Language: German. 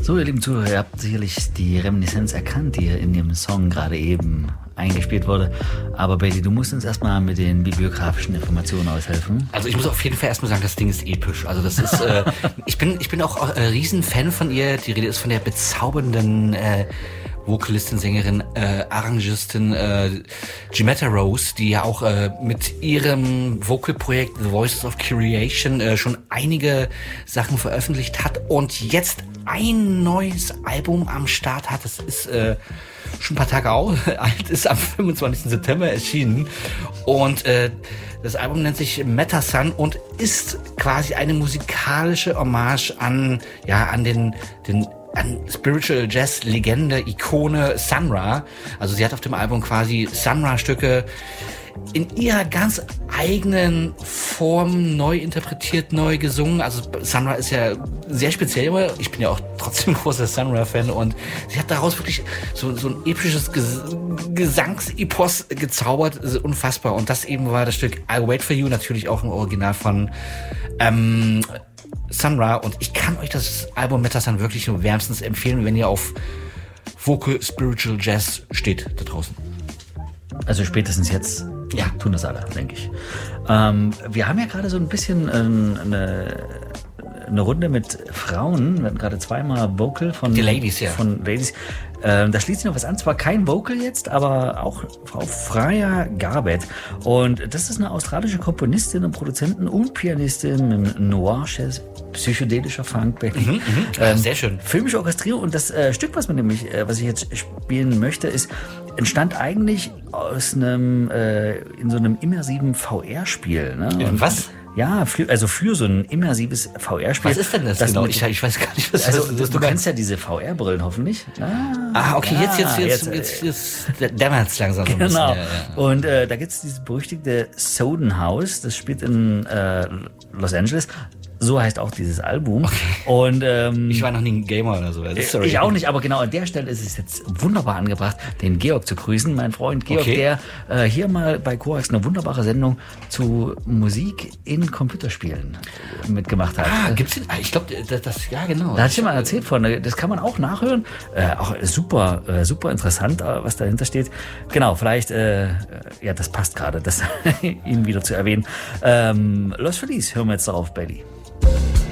So, ihr lieben Zuhörer, ihr habt sicherlich die Reminiszenz erkannt, die hier in dem Song gerade eben eingespielt wurde. Aber Bailey, du musst uns erstmal mit den bibliografischen Informationen aushelfen. Also ich muss auf jeden Fall erstmal sagen, das Ding ist episch. Also das ist, ich bin auch Riesenfan von ihr. Die Rede ist von der bezaubernden Vocalistin, Sängerin, Arrangistin Jimetta Rose, die ja auch mit ihrem Vocalprojekt The Voices of Creation schon einige Sachen veröffentlicht hat und jetzt ein neues Album am Start hat. Das ist schon ein paar Tage alt, ist am 25. September erschienen und das Album nennt sich Meta Sun und ist quasi eine musikalische Hommage an Spiritual Jazz Legende, Ikone Sun Ra. Also sie hat auf dem Album quasi Sun Ra Stücke in ihrer ganz eigenen Form neu interpretiert, neu gesungen. Also Sun Ra ist ja sehr speziell. Ich bin ja auch trotzdem großer Sun Ra Fan und sie hat daraus wirklich so ein episches Gesangsepos gezaubert. Unfassbar. Und das eben war das Stück I'll Wait For You, natürlich auch im Original von Sun Ra, und ich kann euch das Album Meta Sun wirklich nur wärmstens empfehlen, wenn ihr auf Vocal Spiritual Jazz steht da draußen. Also spätestens jetzt tun das alle, denke ich. Wir haben ja gerade so ein bisschen eine Runde mit Frauen. Wir hatten gerade zweimal Vocal von die Ladies, ja. Von Ladies. Da schließt sich noch was an, zwar kein Vocal jetzt, aber auch Frau Freya Garbutt. Und das ist eine australische Komponistin und Produzentin und Pianistin mit Noir-Jazz, psychedelischer Funk. Sehr schön. Filmische Orchestrierung. Und das Stück, was ich jetzt spielen möchte, entstand eigentlich aus in so einem immersiven VR-Spiel. Ne? Was? Ja, für so ein immersives VR-Spiel. Was ist denn das genau? Ich weiß gar nicht, was also, das ist. Du kennst ja diese VR-Brillen hoffentlich. Okay, jetzt dämmert's langsam so ein bisschen. Genau. Ja. Und da gibt's dieses berüchtigte Soden House, das spielt in Los Angeles. So heißt auch dieses Album. Okay. Und ich war noch nie ein Gamer oder so. Sorry. Ich auch nicht, aber genau an der Stelle ist es jetzt wunderbar angebracht, den Georg zu grüßen. Mein Freund Georg, der hier mal bei Coax eine wunderbare Sendung zu Musik in Computerspielen mitgemacht hat. Gibt's den? Ich glaube, ja genau. Da hatte ich dir mal erzählt von. Das kann man auch nachhören. Auch super interessant, was dahinter steht. Genau, vielleicht, das passt gerade, das ihn wieder zu erwähnen. Los Feliz, hören wir jetzt darauf, Bailey.